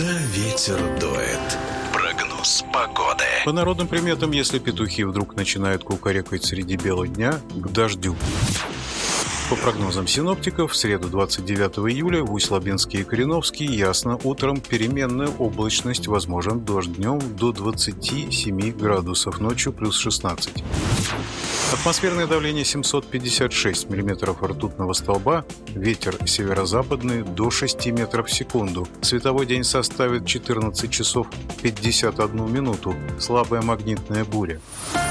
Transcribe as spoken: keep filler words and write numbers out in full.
Куда ветер дует? Прогноз погоды. По народным приметам, если петухи вдруг начинают кукарекать среди бела дня, к дождю. По прогнозам синоптиков, в среду двадцать девятого июля в Усть-Лабинске и Кореновске ясно, утром переменная облачность, возможен дождь, днем до двадцати семи градусов, ночью плюс шестнадцать. Атмосферное давление семьсот пятьдесят шесть миллиметров ртутного столба, ветер северо-западный до шести метров в секунду. Световой день составит четырнадцать часов пятьдесят одну минуту, слабая магнитная буря.